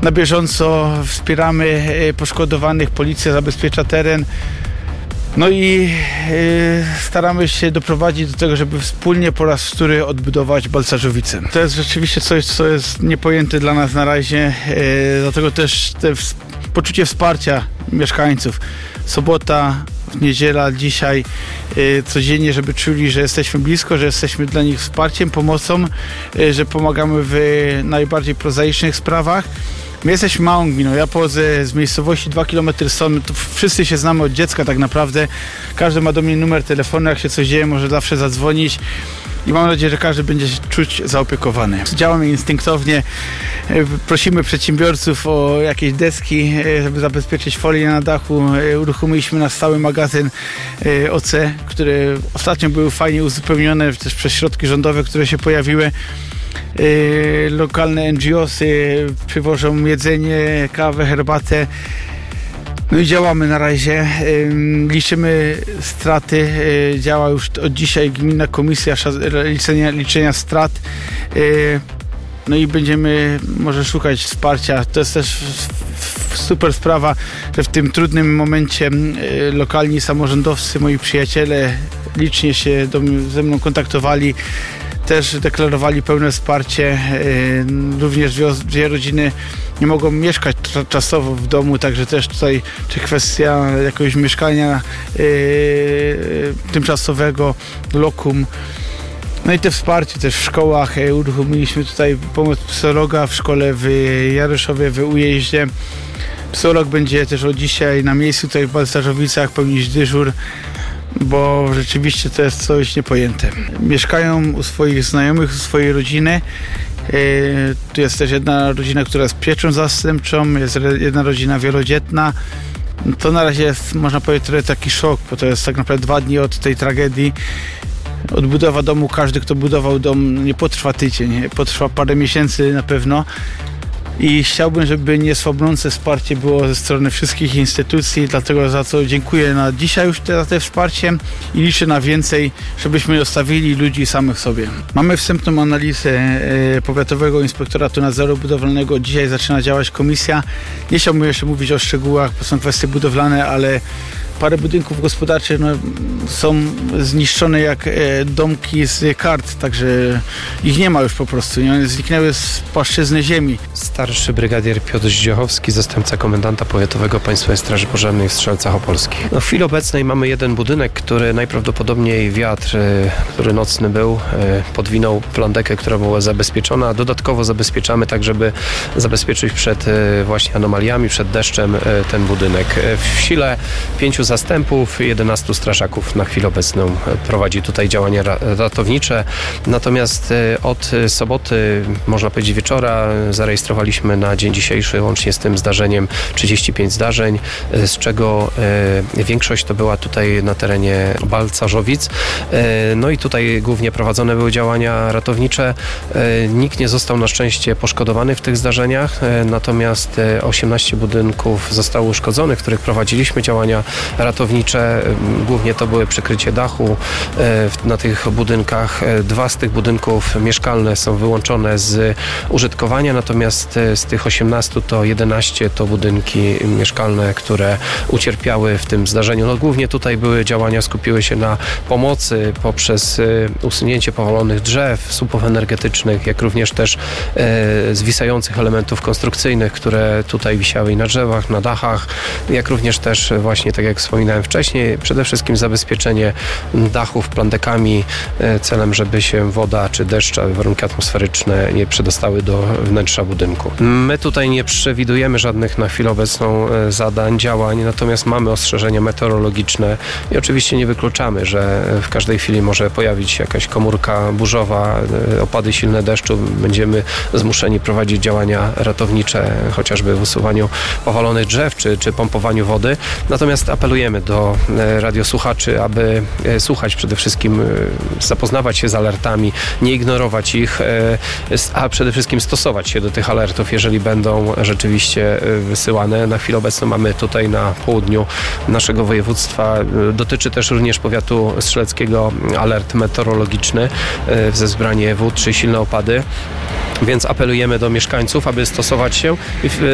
Na bieżąco wspieramy poszkodowanych, policja zabezpiecza teren. No i staramy się doprowadzić do tego, żeby wspólnie po raz wtóry odbudować Balcarzowice. To jest rzeczywiście coś, co jest niepojęte dla nas na razie, dlatego też poczucie wsparcia mieszkańców. Sobota, niedziela, dzisiaj, codziennie, żeby czuli, że jesteśmy blisko, że jesteśmy dla nich wsparciem, pomocą, że pomagamy w najbardziej prozaicznych sprawach. My jesteśmy małą gminą, ja pochodzę z miejscowości 2 km stąd, wszyscy się znamy od dziecka tak naprawdę. Każdy ma do mnie numer telefonu, jak się coś dzieje, może zawsze zadzwonić. I mam nadzieję, że każdy będzie się czuć zaopiekowany. Działamy instynktownie, prosimy przedsiębiorców o jakieś deski, żeby zabezpieczyć folię na dachu. Uruchomiliśmy nasz stały magazyn OC, które ostatnio były fajnie uzupełnione też przez środki rządowe, które się pojawiły. Lokalne NGOsy przywożą jedzenie, kawę, herbatę. No i działamy na razie, liczymy straty, działa już od dzisiaj gminna komisja liczenia strat. No i będziemy może szukać wsparcia. To jest też super sprawa, że w tym trudnym momencie lokalni samorządowcy, moi przyjaciele licznie się ze mną kontaktowali. Też deklarowali pełne wsparcie. Również dwie rodziny nie mogą mieszkać czasowo w domu, także też tutaj czy kwestia jakiegoś mieszkania tymczasowego, lokum. No i te wsparcie też w szkołach. Uruchomiliśmy tutaj pomoc psychologa w szkole w Jaryszowie, w Ujeździe. Psycholog będzie też od dzisiaj na miejscu tutaj w Balcarzowicach pełnić dyżur, bo rzeczywiście to jest coś niepojęte. Mieszkają u swoich znajomych, u swojej rodziny. Tu jest też jedna rodzina, która jest pieczą zastępczą, jest jedna rodzina wielodzietna. To na razie jest, można powiedzieć, trochę taki szok, bo to jest tak naprawdę 2 dni od tej tragedii. Odbudowa domu, każdy, kto budował dom, nie potrwa tydzień, potrwa parę miesięcy na pewno. I chciałbym, żeby niesłabnące wsparcie było ze strony wszystkich instytucji, dlatego za co dziękuję na dzisiaj już za to wsparcie i liczę na więcej, żebyśmy zostawili ludzi samych sobie. Mamy wstępną analizę Powiatowego Inspektoratu Nadzoru Budowlanego. Dzisiaj zaczyna działać komisja. Nie chciałbym jeszcze mówić o szczegółach, bo są kwestie budowlane, ale parę budynków gospodarczych są zniszczone jak domki z kart, także ich nie ma już po prostu. One zniknęły z płaszczyzny ziemi. Starszy brygadier Piotr Zdziochowski, zastępca komendanta powiatowego Państwowej Straży Pożarnej w Strzelcach Opolskich. W chwili obecnej mamy jeden budynek, który najprawdopodobniej wiatr, który nocny był, podwinął plandekę, która była zabezpieczona. Dodatkowo zabezpieczamy tak, żeby zabezpieczyć przed właśnie anomaliami, przed deszczem ten budynek. W sile 5 zastępów, 11 strażaków na chwilę obecną prowadzi tutaj działania ratownicze. Natomiast od soboty, można powiedzieć wieczora, zarejestrowaliśmy na dzień dzisiejszy łącznie z tym zdarzeniem 35 zdarzeń, z czego większość to była tutaj na terenie Balcarzowic. No i tutaj głównie prowadzone były działania ratownicze. Nikt nie został na szczęście poszkodowany w tych zdarzeniach, natomiast 18 budynków zostało uszkodzonych, w których prowadziliśmy działania ratownicze. Głównie to były przykrycie dachu na tych budynkach. 2 z tych budynków mieszkalne są wyłączone z użytkowania, natomiast z tych 18 to 11 to budynki mieszkalne, które ucierpiały w tym zdarzeniu. No, głównie tutaj były działania, skupiły się na pomocy poprzez usunięcie powalonych drzew, słupów energetycznych, jak również też zwisających elementów konstrukcyjnych, które tutaj wisiały na drzewach, na dachach, jak również też właśnie, tak jak wspominałem wcześniej, przede wszystkim zabezpieczenie dachów plandekami celem, żeby się woda czy deszcz, warunki atmosferyczne nie przedostały do wnętrza budynku. My tutaj nie przewidujemy żadnych na chwilę obecną zadań, działań, natomiast mamy ostrzeżenia meteorologiczne i oczywiście nie wykluczamy, że w każdej chwili może pojawić się jakaś komórka burzowa, opady silne deszczu. Będziemy zmuszeni prowadzić działania ratownicze, chociażby w usuwaniu powalonych drzew czy pompowaniu wody. Natomiast apelujemy do radiosłuchaczy, aby słuchać przede wszystkim, zapoznawać się z alertami, nie ignorować ich, a przede wszystkim stosować się do tych alertów, jeżeli będą rzeczywiście wysyłane. Na chwilę obecną mamy tutaj na południu naszego województwa. Dotyczy też również powiatu strzeleckiego alert meteorologiczny ze wzbranie wód czy silne opady. Więc apelujemy do mieszkańców, aby stosować się